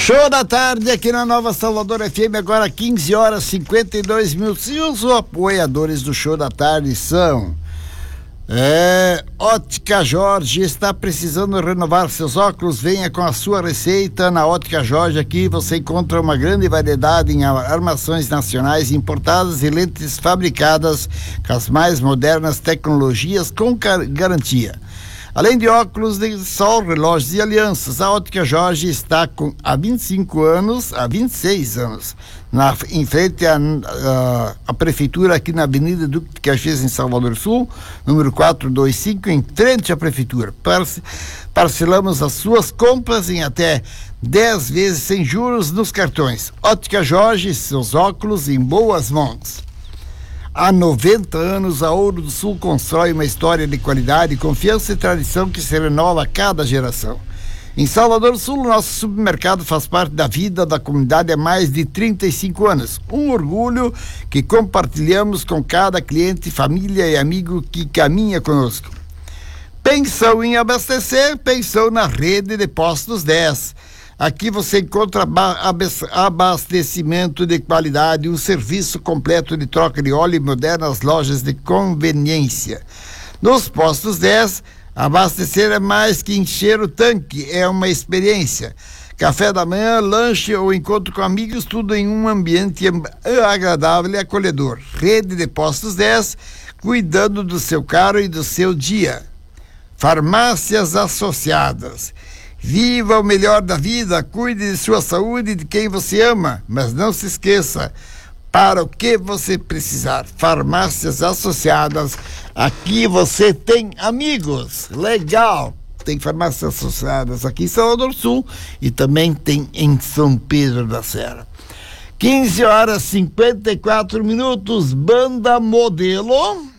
Show da tarde aqui na Nova Salvador FM, agora 15 horas 52 minutos. E os apoiadores do Show da Tarde são Ótica Jorge. Está precisando renovar seus óculos? Venha com a sua receita na Ótica Jorge. Aqui você encontra uma grande variedade em armações nacionais importadas e lentes fabricadas com as mais modernas tecnologias com garantia. Além de óculos de sol, relógios e alianças, a Ótica Jorge está há 26 anos, em frente à prefeitura, aqui na Avenida Duque de Caxias, em Salvador Sul, número 425, em frente à prefeitura. Parcelamos as suas compras em até 10 vezes sem juros nos cartões. Ótica Jorge, seus óculos em boas mãos. Há 90 anos, a Ouro do Sul constrói uma história de qualidade, confiança e tradição que se renova a cada geração. Em Salvador do Sul, nosso supermercado faz parte da vida da comunidade há mais de 35 anos. Um orgulho que compartilhamos com cada cliente, família e amigo que caminha conosco. Pensou em abastecer? Pensou na rede de postos 10. Aqui você encontra abastecimento de qualidade, um serviço completo de troca de óleo e modernas lojas de conveniência. Nos postos 10, abastecer é mais que encher o tanque, é uma experiência. Café da manhã, lanche ou encontro com amigos, tudo em um ambiente agradável e acolhedor. Rede de postos 10, cuidando do seu carro e do seu dia. Farmácias Associadas. Viva o melhor da vida, cuide de sua saúde e de quem você ama, mas não se esqueça, para o que você precisar, Farmácias Associadas, aqui você tem amigos, legal, tem Farmácias Associadas aqui em Salvador Sul e também tem em São Pedro da Serra. 15 horas 54 minutos, Banda Modelo.